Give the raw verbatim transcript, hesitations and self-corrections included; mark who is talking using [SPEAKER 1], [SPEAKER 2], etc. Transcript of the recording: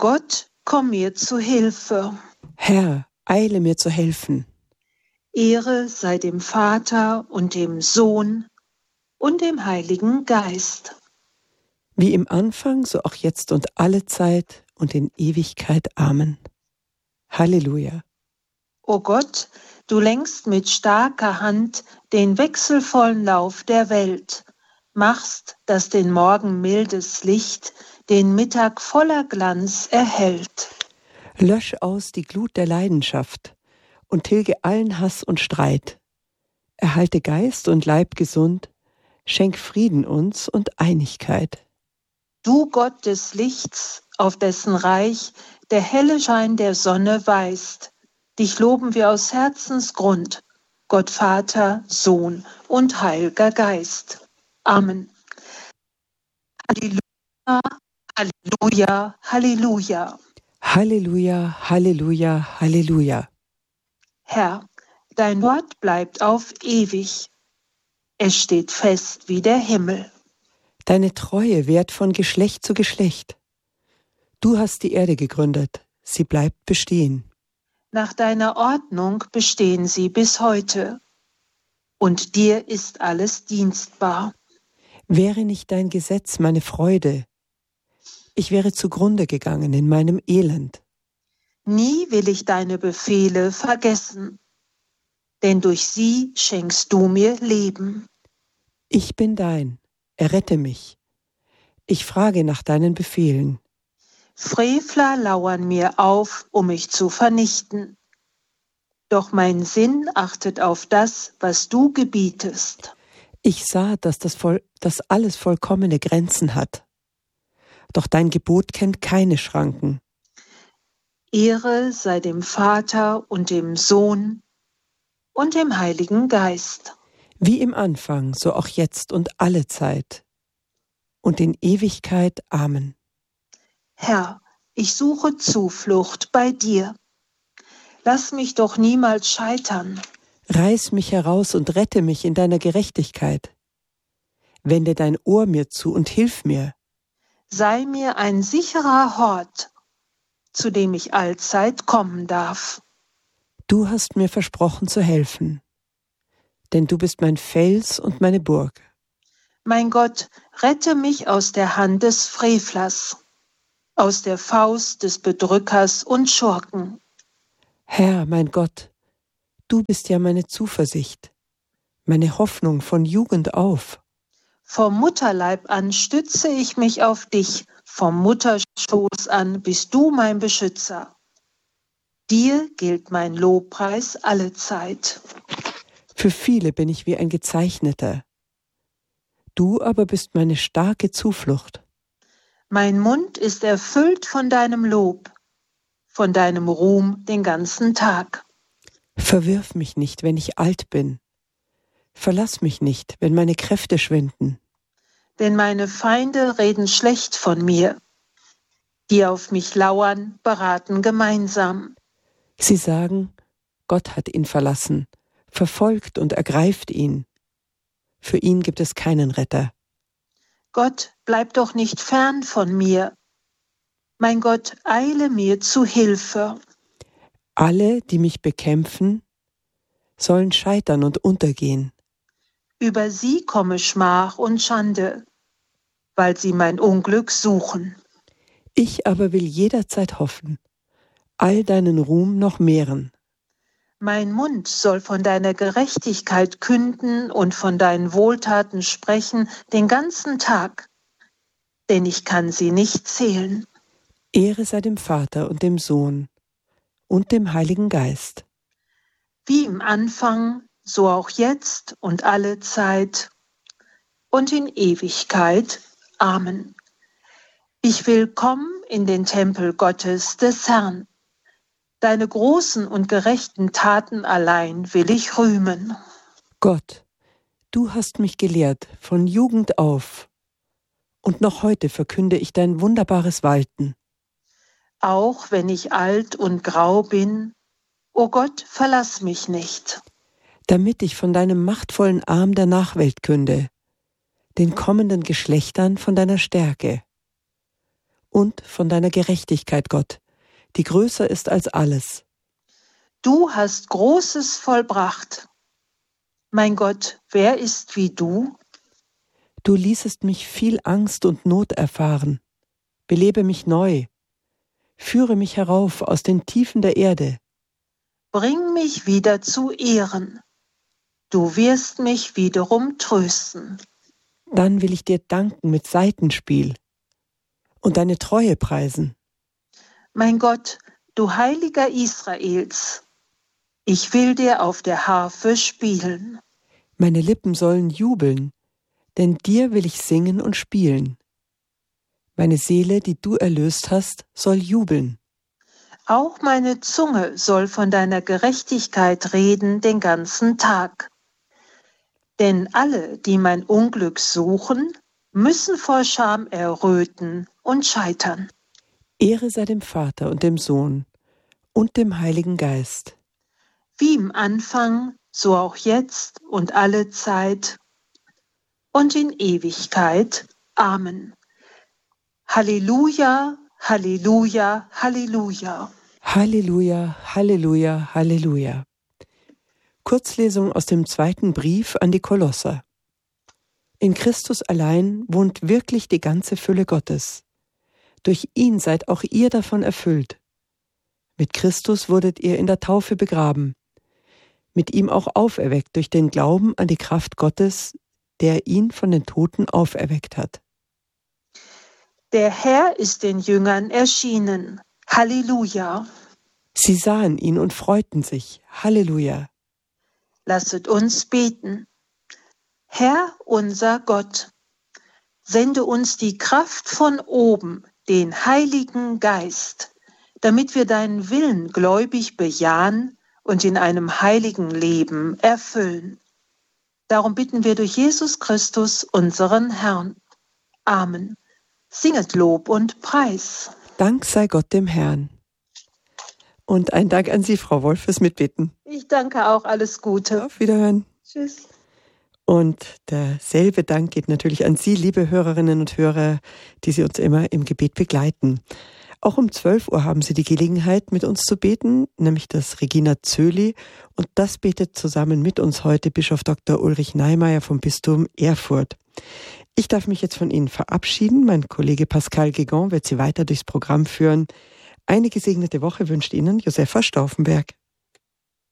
[SPEAKER 1] Gott, komm mir zu Hilfe.
[SPEAKER 2] Herr, eile mir zu helfen.
[SPEAKER 1] Ehre sei dem Vater und dem Sohn und dem Heiligen Geist.
[SPEAKER 2] Wie im Anfang, so auch jetzt und alle Zeit und in Ewigkeit. Amen. Halleluja.
[SPEAKER 1] O Gott, du lenkst mit starker Hand den wechselvollen Lauf der Welt, machst, dass den Morgen mildes Licht den Mittag voller Glanz erhellt.
[SPEAKER 2] Lösch aus die Glut der Leidenschaft und tilge allen Hass und Streit. Erhalte Geist und Leib gesund, schenk Frieden uns und Einigkeit.
[SPEAKER 1] Du Gott des Lichts, auf dessen Reich der helle Schein der Sonne weist, dich loben wir aus Herzensgrund, Gott Vater, Sohn und Heiliger Geist. Amen. Halleluja, Halleluja, Halleluja.
[SPEAKER 2] Halleluja, Halleluja, Halleluja.
[SPEAKER 1] Herr, dein Wort bleibt auf ewig. Es steht fest wie der Himmel.
[SPEAKER 2] Deine Treue währt von Geschlecht zu Geschlecht. Du hast die Erde gegründet, sie bleibt bestehen.
[SPEAKER 1] Nach deiner Ordnung bestehen sie bis heute. Und dir ist alles dienstbar.
[SPEAKER 2] Wäre nicht dein Gesetz meine Freude, ich wäre zugrunde gegangen in meinem Elend.
[SPEAKER 1] Nie will ich deine Befehle vergessen, denn durch sie schenkst du mir Leben.
[SPEAKER 2] Ich bin dein, errette mich. Ich frage nach deinen Befehlen.
[SPEAKER 1] Frevler lauern mir auf, um mich zu vernichten. Doch mein Sinn achtet auf das, was du gebietest.
[SPEAKER 2] Ich sah, dass das, voll, dass alles vollkommene Grenzen hat. Doch dein Gebot kennt keine Schranken.
[SPEAKER 1] Ehre sei dem Vater und dem Sohn und dem Heiligen Geist.
[SPEAKER 2] Wie im Anfang, so auch jetzt und alle Zeit. Und in Ewigkeit. Amen.
[SPEAKER 1] Herr, ich suche Zuflucht bei dir. Lass mich doch niemals scheitern.
[SPEAKER 2] Reiß mich heraus und rette mich in deiner Gerechtigkeit. Wende dein Ohr mir zu und hilf mir.
[SPEAKER 1] Sei mir ein sicherer Hort, zu dem ich allzeit kommen darf.
[SPEAKER 2] Du hast mir versprochen zu helfen, denn du bist mein Fels und meine Burg.
[SPEAKER 1] Mein Gott, rette mich aus der Hand des Frevlers, aus der Faust des Bedrückers und Schurken.
[SPEAKER 2] Herr, mein Gott, du bist ja meine Zuversicht, meine Hoffnung von Jugend auf.
[SPEAKER 1] Vom Mutterleib an stütze ich mich auf dich, vom Mutterschoß an bist du mein Beschützer. Dir gilt mein Lobpreis allezeit.
[SPEAKER 2] Für viele bin ich wie ein Gezeichneter. Du aber bist meine starke Zuflucht.
[SPEAKER 1] Mein Mund ist erfüllt von deinem Lob, von deinem Ruhm den ganzen Tag.
[SPEAKER 2] Verwirf mich nicht, wenn ich alt bin. Verlass mich nicht, wenn meine Kräfte schwinden.
[SPEAKER 1] Denn meine Feinde reden schlecht von mir. Die auf mich lauern, beraten gemeinsam.
[SPEAKER 2] Sie sagen, Gott hat ihn verlassen, verfolgt und ergreift ihn. Für ihn gibt es keinen Retter.
[SPEAKER 1] Gott, bleib doch nicht fern von mir. Mein Gott, eile mir zu Hilfe.
[SPEAKER 2] Alle, die mich bekämpfen, sollen scheitern und untergehen.
[SPEAKER 1] Über sie komme Schmach und Schande, weil sie mein Unglück suchen.
[SPEAKER 2] Ich aber will jederzeit hoffen, all deinen Ruhm noch mehren.
[SPEAKER 1] Mein Mund soll von deiner Gerechtigkeit künden und von deinen Wohltaten sprechen den ganzen Tag, denn ich kann sie nicht zählen.
[SPEAKER 2] Ehre sei dem Vater und dem Sohn und dem Heiligen Geist.
[SPEAKER 1] Wie im Anfang, so auch jetzt und alle Zeit und in Ewigkeit. Amen. Ich will kommen in den Tempel Gottes des Herrn. Deine großen und gerechten Taten allein will ich rühmen.
[SPEAKER 2] Gott, du hast mich gelehrt von Jugend auf, und noch heute verkünde ich dein wunderbares Walten.
[SPEAKER 1] Auch wenn ich alt und grau bin, o Gott, verlass mich nicht.
[SPEAKER 2] Damit ich von deinem machtvollen Arm der Nachwelt künde, den kommenden Geschlechtern von deiner Stärke. und von deiner Gerechtigkeit, Gott, die größer ist als alles.
[SPEAKER 1] Du hast Großes vollbracht. Mein Gott, wer ist wie du?
[SPEAKER 2] Du ließest mich viel Angst und Not erfahren. Belebe mich neu. Führe mich herauf aus den Tiefen der Erde.
[SPEAKER 1] Bring mich wieder zu Ehren. Du wirst mich wiederum trösten.
[SPEAKER 2] Dann will ich dir danken mit Saitenspiel und deine Treue preisen.
[SPEAKER 1] Mein Gott, du Heiliger Israels, ich will dir auf der Harfe spielen.
[SPEAKER 2] Meine Lippen sollen jubeln, denn dir will ich singen und spielen. Meine Seele, die du erlöst hast, soll jubeln.
[SPEAKER 1] Auch meine Zunge soll von deiner Gerechtigkeit reden den ganzen Tag. Denn alle, die mein Unglück suchen, müssen vor Scham erröten und scheitern.
[SPEAKER 2] Ehre sei dem Vater und dem Sohn und dem Heiligen Geist.
[SPEAKER 1] Wie im Anfang, so auch jetzt und alle Zeit und in Ewigkeit. Amen. Halleluja, Halleluja, Halleluja.
[SPEAKER 2] Halleluja, Halleluja, Halleluja. Kurzlesung aus dem zweiten Brief an die Kolosser. In Christus allein wohnt wirklich die ganze Fülle Gottes. Durch ihn seid auch ihr davon erfüllt. Mit Christus wurdet ihr in der Taufe begraben, mit ihm auch auferweckt durch den Glauben an die Kraft Gottes, der ihn von den Toten auferweckt hat.
[SPEAKER 1] Der Herr ist den Jüngern erschienen. Halleluja.
[SPEAKER 2] Sie sahen ihn und freuten sich. Halleluja.
[SPEAKER 1] Lasset uns beten. Herr unser Gott, sende uns die Kraft von oben, den Heiligen Geist, damit wir deinen Willen gläubig bejahen und in einem heiligen Leben erfüllen. Darum bitten wir durch Jesus Christus, unseren Herrn. Amen. Singet Lob und Preis.
[SPEAKER 2] Dank sei Gott dem Herrn. Und ein Dank an Sie, Frau Wolf, fürs Mitbeten.
[SPEAKER 1] Ich danke auch, alles Gute.
[SPEAKER 2] Auf Wiederhören.
[SPEAKER 1] Tschüss.
[SPEAKER 2] Und derselbe Dank geht natürlich an Sie, liebe Hörerinnen und Hörer, die Sie uns immer im Gebet begleiten. Auch um zwölf Uhr haben Sie die Gelegenheit, mit uns zu beten, nämlich das Regina Zöli. Und das betet zusammen mit uns heute Bischof Doktor Ulrich Neimeyer vom Bistum Erfurt. Ich darf mich jetzt von Ihnen verabschieden. Mein Kollege Pascal Guégan wird Sie weiter durchs Programm führen. Eine gesegnete Woche wünscht Ihnen Josefa Stauffenberg.